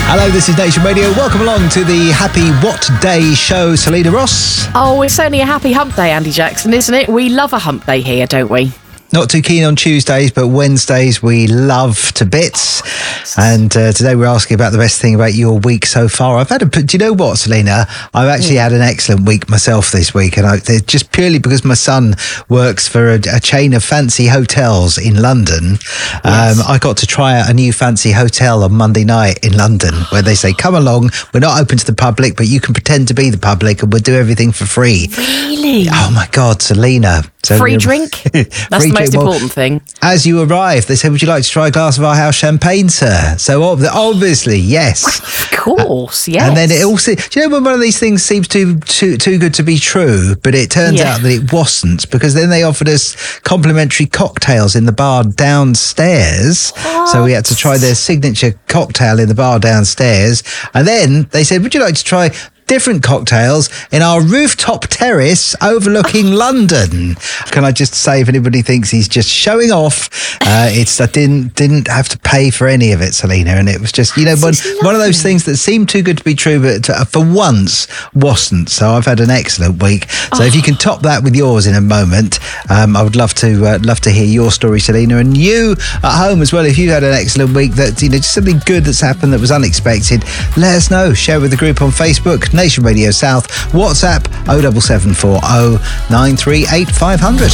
Hello, this is Nation Radio. Welcome along to the Happy What Day show. Selena Ross. Oh, it's certainly a happy hump day, Andy Jackson, isn't it? We love a hump day here, don't we? Not too keen on Tuesdays, but Wednesdays we love to bits. And today we're asking about the best thing about your week so far. Do you know what, Selena? I've actually had an excellent week myself this week, and just purely because my son works for a chain of fancy hotels in London. Yes. I got to try out a new fancy hotel on Monday night in London, where they say, come along, we're not open to the public, but you can pretend to be the public and we'll do everything for free. Really? Oh my God, Selena. So free drink? That's the most important thing. As you arrive, they said, would you like to try a glass of our house champagne, sir? So obviously, yes. Of course, yes. And then it also, do you know when one of these things seems too good to be true, but it turns out that it wasn't, because then they offered us complimentary cocktails in the bar downstairs. What? So we had to try their signature cocktail in the bar downstairs. And then they said, would you like to try different cocktails in our rooftop terrace overlooking London? Can I just say, if anybody thinks he's just showing off, I didn't have to pay for any of it, Selena, and it was just, one of those things that seemed too good to be true, but for once wasn't. So I've had an excellent week. So if you can top that with yours in a moment, I would love to hear your story, Selena, and you at home as well. If you had an excellent week, that just something good that's happened that was unexpected, let us know. Share with the group on Facebook, Nation Radio South, WhatsApp 07740 938 500.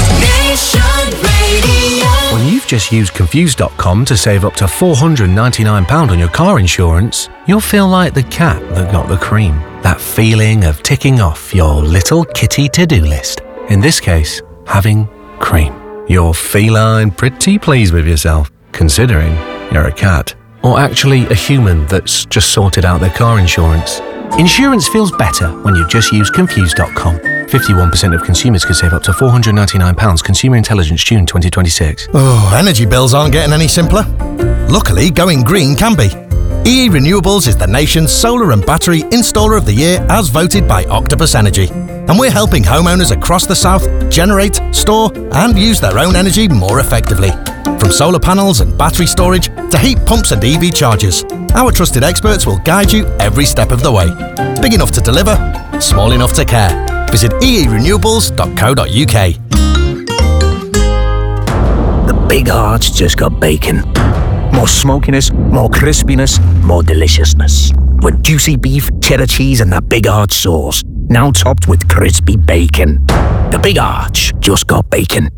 When you've just used Confused.com to save up to £499 on your car insurance, you'll feel like the cat that got the cream. That feeling of ticking off your little kitty to-do list. In this case, having cream. You're feline pretty pleased with yourself, considering you're a cat. Or actually a human that's just sorted out their car insurance. Insurance feels better when you just use Confused.com. 51% of consumers could save up to £499. Consumer Intelligence, June 2026. Oh, energy bills aren't getting any simpler. Luckily, going green can be. EE Renewables is the nation's solar and battery installer of the year as voted by Octopus Energy. And we're helping homeowners across the south generate, store and use their own energy more effectively. From solar panels and battery storage to heat pumps and EV chargers, our trusted experts will guide you every step of the way. Big enough to deliver, small enough to care. Visit eerenewables.co.uk. The Big Arch just got bacon. More smokiness, more crispiness, more deliciousness. With juicy beef, cheddar cheese and the Big Arch sauce. Now topped with crispy bacon. The Big Arch just got bacon.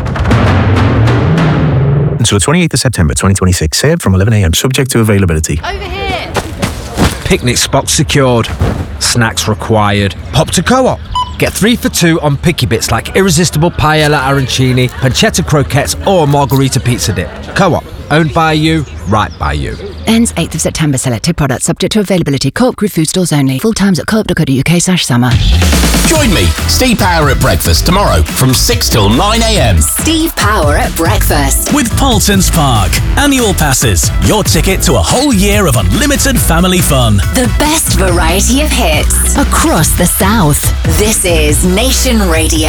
Until 28th of September 2026. Served from 11 a.m. subject to availability. Over here. Picnic spots secured. Snacks required. Hop to Co-op. Get 3 for 2 on picky bits like irresistible paella arancini, pancetta croquettes or margarita pizza dip. Co-op. Owned by you, right by you. Ends 8th of September. Selected products subject to availability. Co-op Group food stores only. Full times at co-op.co.uk/summer. Join me, Steve Power at breakfast tomorrow from 6 till 9 a.m. Steve Power at breakfast. With Paulson's Park. Annual passes. Your ticket to a whole year of unlimited family fun. The best variety of hits across the south. This is Nation Radio.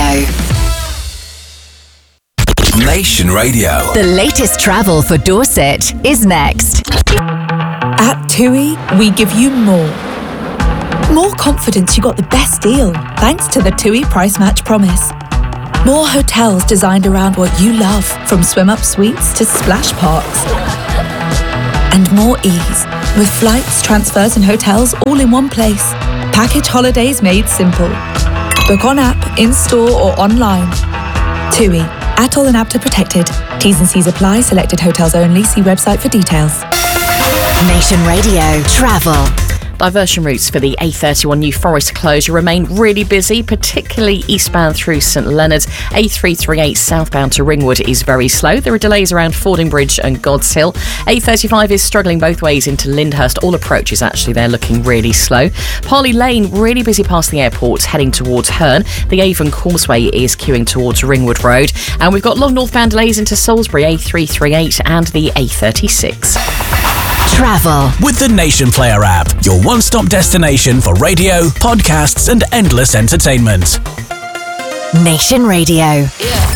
Nation Radio. The latest travel for Dorset is next. At TUI, we give you more. More confidence you got the best deal, thanks to the TUI Price Match Promise. More hotels designed around what you love, from swim-up suites to splash parks. And more ease, with flights, transfers and hotels all in one place. Package holidays made simple. Book on app, in-store or online. TUI. ATOL and APTA protected. T's and C's apply. Selected hotels only. See website for details. Nation Radio Travel. Diversion routes for the A31 New Forest closure remain really busy, particularly eastbound through St Leonard's. A338 southbound to Ringwood is very slow. There are delays around Fording Bridge and God's Hill. A35 is struggling both ways into Lyndhurst. All approaches, actually, they're looking really slow. Parley Lane, really busy past the airport, heading towards Herne. The Avon Causeway is queuing towards Ringwood Road. And we've got long northbound delays into Salisbury, A338 and the A36. Travel with the Nation Player app, your one-stop destination for radio, podcasts and endless entertainment. Nation Radio.